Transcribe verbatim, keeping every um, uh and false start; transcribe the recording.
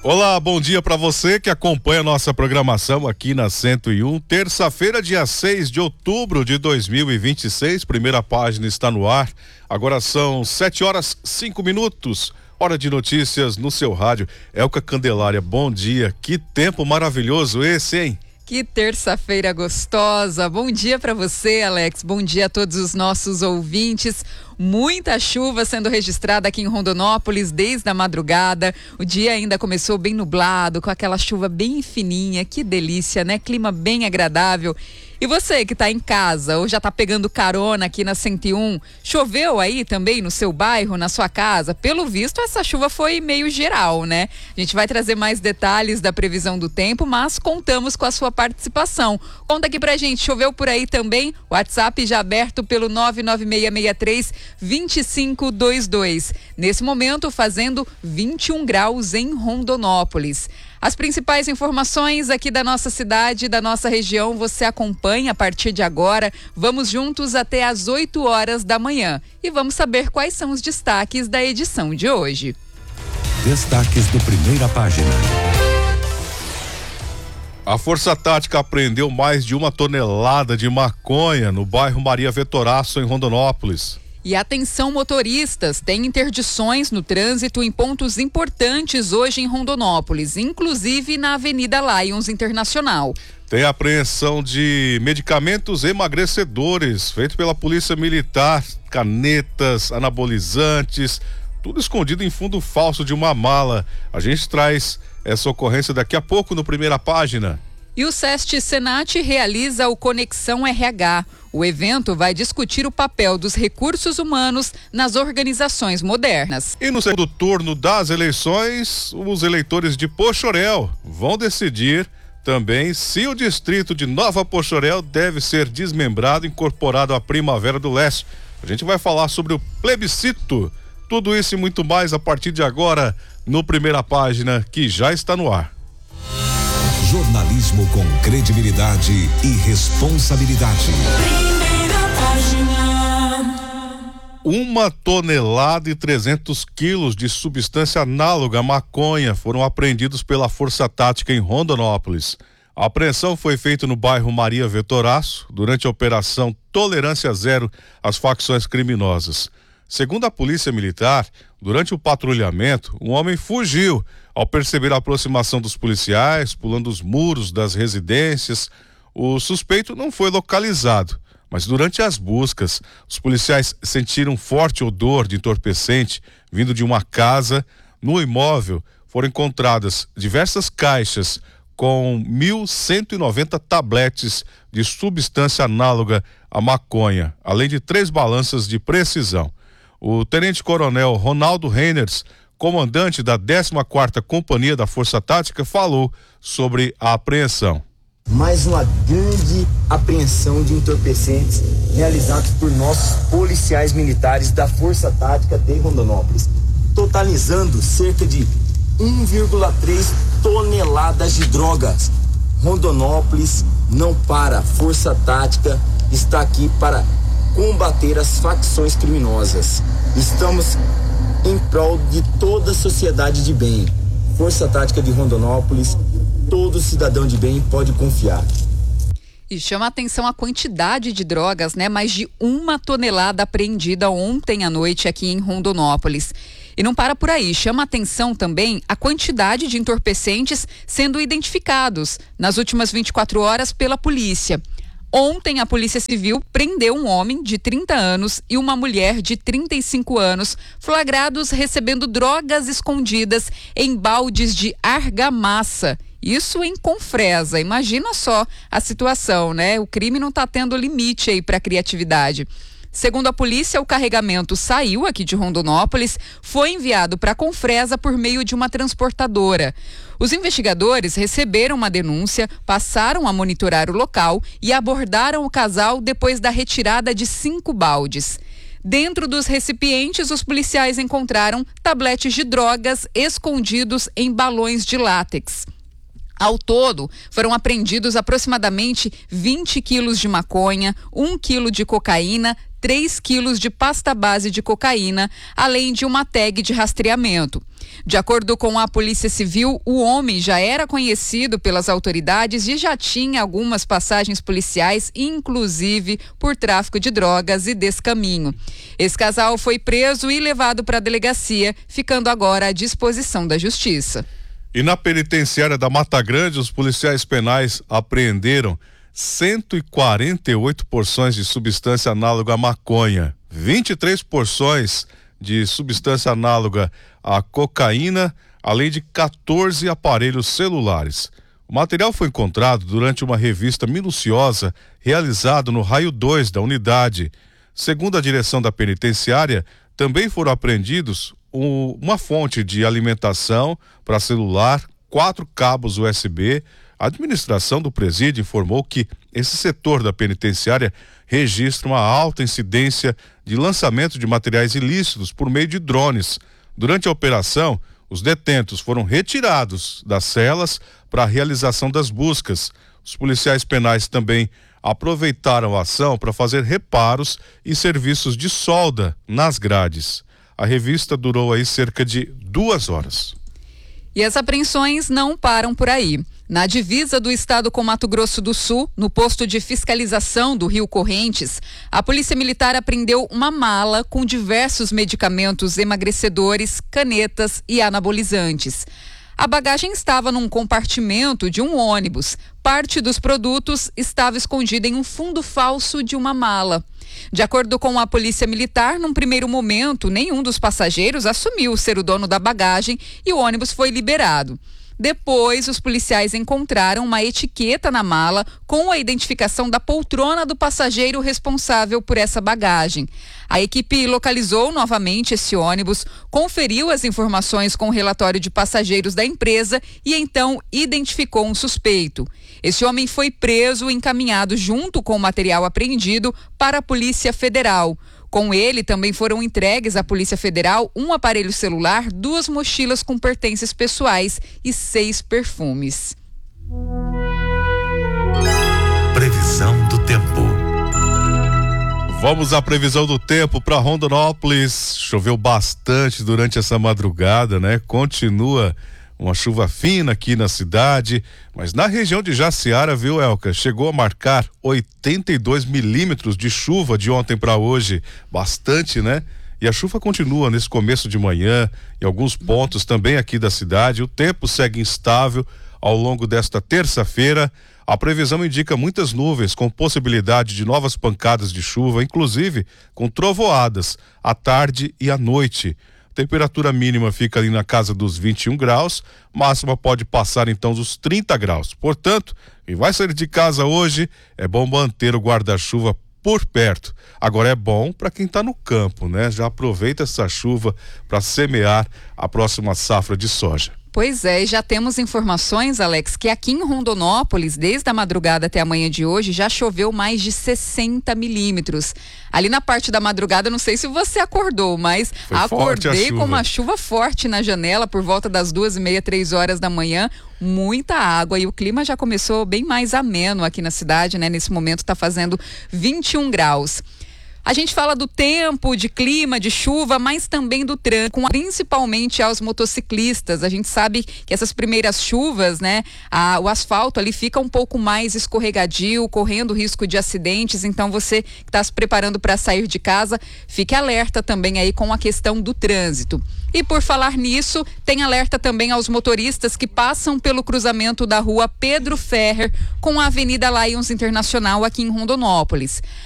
Olá, bom dia para você que acompanha a nossa programação aqui na cento e um. Terça-feira, dia seis de outubro de dois mil e vinte e seis. Primeira página está no ar. Agora são sete horas cinco minutos. Hora de notícias no seu rádio. Elka Candelária, bom dia. Que tempo maravilhoso esse, hein? Que terça-feira gostosa. Bom dia para você, Alex. Bom dia a todos os nossos ouvintes. Muita chuva sendo registrada aqui em Rondonópolis desde a madrugada. O dia ainda começou bem nublado, com aquela chuva bem fininha. Que delícia, né? Clima bem agradável. E você que está em casa ou já está pegando carona aqui na cento e um, choveu aí também no seu bairro, na sua casa? Pelo visto, essa chuva foi meio geral, né? A gente vai trazer mais detalhes da previsão do tempo, mas contamos com a sua participação. Conta aqui pra gente, choveu por aí também? WhatsApp já aberto pelo nove nove seis seis três, dois cinco dois dois. Nesse momento, fazendo vinte e um graus em Rondonópolis. As principais informações aqui da nossa cidade, da nossa região, você acompanha a partir de agora. Vamos juntos até às oito horas da manhã e vamos saber quais são os destaques da edição de hoje. Destaques do Primeira Página. A Força Tática apreendeu mais de uma tonelada de maconha no bairro Maria Vetoraço, em Rondonópolis. E atenção, motoristas, tem interdições no trânsito em pontos importantes hoje em Rondonópolis, inclusive na Avenida Lions Internacional. Tem apreensão de medicamentos emagrecedores, feito pela Polícia Militar, canetas, anabolizantes, tudo escondido em fundo falso de uma mala. A gente traz essa ocorrência daqui a pouco no Primeira Página. E o SEST Senat realiza o Conexão R H. O evento vai discutir o papel dos recursos humanos nas organizações modernas. E no segundo turno das eleições, os eleitores de Poxoréu vão decidir também se o distrito de Nova Poxoréu deve ser desmembrado e incorporado à Primavera do Leste. A gente vai falar sobre o plebiscito. Tudo isso e muito mais a partir de agora no Primeira Página, que já está no ar. Jornalismo com credibilidade e responsabilidade. Primeira Página. Uma tonelada e trezentos quilos de substância análoga à maconha foram apreendidos pela Força Tática em Rondonópolis. A apreensão foi feita no bairro Maria Vetoraço durante a operação Tolerância Zero às facções criminosas. Segundo a Polícia Militar, durante o patrulhamento, um homem fugiu ao perceber a aproximação dos policiais, pulando os muros das residências. O suspeito não foi localizado, mas durante as buscas, os policiais sentiram um forte odor de entorpecente vindo de uma casa. No imóvel foram encontradas diversas caixas com mil cento e noventa tabletes de substância análoga à maconha, além de três balanças de precisão. O tenente-coronel Ronaldo Reiners, comandante da décima quarta Companhia da Força Tática, falou sobre a apreensão. Mais uma grande apreensão de entorpecentes realizados por nossos policiais militares da Força Tática de Rondonópolis, totalizando cerca de um vírgula três toneladas de drogas. Rondonópolis não para, Força Tática está aqui para combater as facções criminosas. Estamos em prol de toda a sociedade de bem. Força Tática de Rondonópolis, todo cidadão de bem pode confiar. E chama a atenção a quantidade de drogas, né? Mais de uma tonelada apreendida ontem à noite aqui em Rondonópolis. E não para por aí, chama a atenção também a quantidade de entorpecentes sendo identificados nas últimas vinte e quatro horas pela polícia. Ontem, a Polícia Civil prendeu um homem de trinta anos e uma mulher de trinta e cinco anos, flagrados recebendo drogas escondidas em baldes de argamassa. Isso em Confresa. Imagina só a situação, né? O crime não está tendo limite aí para a criatividade. Segundo a polícia, o carregamento saiu aqui de Rondonópolis, foi enviado para Confresa por meio de uma transportadora. Os investigadores receberam uma denúncia, passaram a monitorar o local e abordaram o casal depois da retirada de cinco baldes. Dentro dos recipientes, os policiais encontraram tabletes de drogas escondidos em balões de látex. Ao todo, foram apreendidos aproximadamente vinte quilos de maconha, um quilo de cocaína, três quilos de pasta base de cocaína, além de uma tag de rastreamento. De acordo com a Polícia Civil, o homem já era conhecido pelas autoridades e já tinha algumas passagens policiais, inclusive por tráfico de drogas e descaminho. Esse casal foi preso e levado para a delegacia, ficando agora à disposição da Justiça. E na penitenciária da Mata Grande, os policiais penais apreenderam cento e quarenta e oito porções de substância análoga à maconha, vinte e três porções de substância análoga à cocaína, além de quatorze aparelhos celulares. O material foi encontrado durante uma revista minuciosa realizada no raio dois da unidade. Segundo a direção da penitenciária, também foram apreendidos um, uma fonte de alimentação para celular, quatro cabos U S B. A administração do presídio informou que esse setor da penitenciária registra uma alta incidência de lançamento de materiais ilícitos por meio de drones. Durante a operação, os detentos foram retirados das celas para a realização das buscas. Os policiais penais também aproveitaram a ação para fazer reparos e serviços de solda nas grades. A revista durou aí cerca de duas horas. E as apreensões não param por aí. Na divisa do estado com Mato Grosso do Sul, no posto de fiscalização do Rio Correntes, a Polícia Militar apreendeu uma mala com diversos medicamentos emagrecedores, canetas e anabolizantes. A bagagem estava num compartimento de um ônibus. Parte dos produtos estava escondida em um fundo falso de uma mala. De acordo com a Polícia Militar, num primeiro momento, nenhum dos passageiros assumiu ser o dono da bagagem e o ônibus foi liberado. Depois, os policiais encontraram uma etiqueta na mala com a identificação da poltrona do passageiro responsável por essa bagagem. A equipe localizou novamente esse ônibus, conferiu as informações com o relatório de passageiros da empresa e então identificou um suspeito. Esse homem foi preso e encaminhado junto com o material apreendido para a Polícia Federal. Com ele também foram entregues à Polícia Federal um aparelho celular, duas mochilas com pertences pessoais e seis perfumes. Previsão do tempo. Vamos à previsão do tempo para Rondonópolis. Choveu bastante durante essa madrugada, né? Continua uma chuva fina aqui na cidade, mas na região de Jaciara, viu, Elka? Chegou a marcar oitenta e dois milímetros de chuva de ontem para hoje. Bastante, né? E a chuva continua nesse começo de manhã, em alguns pontos também aqui da cidade. O tempo segue instável ao longo desta terça-feira. A previsão indica muitas nuvens com possibilidade de novas pancadas de chuva, inclusive com trovoadas à tarde e à noite. Temperatura mínima fica ali na casa dos vinte e um graus, máxima pode passar então dos trinta graus. Portanto, quem vai sair de casa hoje, é bom manter o guarda-chuva por perto. Agora é bom para quem está no campo, né? Já aproveita essa chuva para semear a próxima safra de soja. Pois é, e já temos informações, Alex, que aqui em Rondonópolis, desde a madrugada até a manhã de hoje, já choveu mais de sessenta milímetros. Ali na parte da madrugada, não sei se você acordou, mas Foi acordei com uma chuva forte na janela por volta das duas e meia, três horas da manhã. Muita água e o clima já começou bem mais ameno aqui na cidade, né? Nesse momento está fazendo vinte e um graus. A gente fala do tempo, de clima, de chuva, mas também do trânsito, principalmente aos motociclistas. A gente sabe que essas primeiras chuvas, né, a, o asfalto ali fica um pouco mais escorregadio, correndo risco de acidentes. Então você que está se preparando para sair de casa, fique alerta também aí com a questão do trânsito. E por falar nisso, tem alerta também aos motoristas que passam pelo cruzamento da rua Pedro Ferrer com a Avenida Lions Internacional aqui em Rondonópolis.